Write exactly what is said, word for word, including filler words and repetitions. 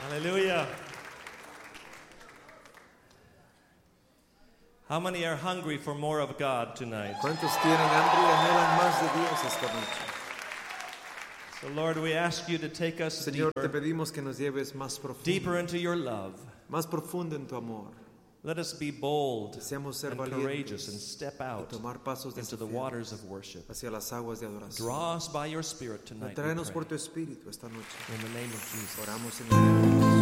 Hallelujah. How many are hungry for more of God tonight? ¿Cuántos tienen hambre y anhelan más de Dios esta noche? So Lord, we ask you to take us Señor, te deeper, pedimos que nos lleves más deeper profundo, into your love. más profundo en tu amor. Let us be bold Deseamos ser and valientes courageous and step y out tomar pasos into the desafiantes waters of worship. hacia las aguas de adoración. Draw us by your Spirit tonight, we Tráenos por pray. tu espíritu esta noche. In the name of Jesus. Oramos en el nombre de Jesús.